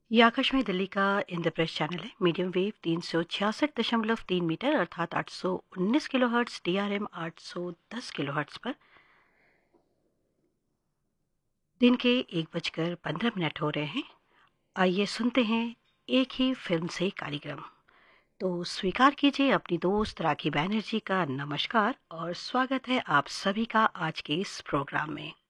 ये आकाशवाणी दिल्ली का इंद्रप्रस्थ चैनल है। मीडियम वेव 366.3 मीटर अर्थात 819 किलोहर्ट्ज, DRM 810 किलोहर्ट्ज पर दिन के 1:15 हो रहे हैं। आइए सुनते हैं एक ही फिल्म से कार्यक्रम। तो स्वीकार कीजिए अपनी दोस्त राखी बैनर्जी का नमस्कार और स्वागत है आप सभी का आज के इस प्रोग्राम में।